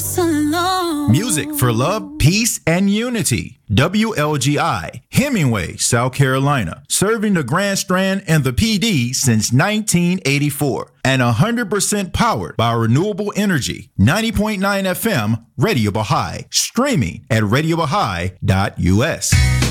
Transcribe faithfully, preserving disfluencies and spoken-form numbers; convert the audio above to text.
so long. Music for love, peace, and unity. W L G I, Hemingway, South Carolina, serving the Grand Strand and the P D since nineteen eighty-four, and one hundred percent powered by renewable energy. ninety point nine F M, Radio Baha'i, streaming at radio baha'i dot U S.